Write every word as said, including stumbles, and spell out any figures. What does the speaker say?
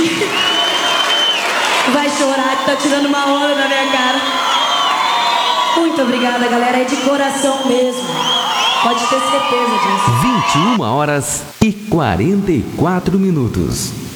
Vai chorar que tá tirando uma onda da minha cara. Muito obrigada, galera, é de coração mesmo. Pode ter certeza disso. vinte e uma horas e quarenta e quatro minutos.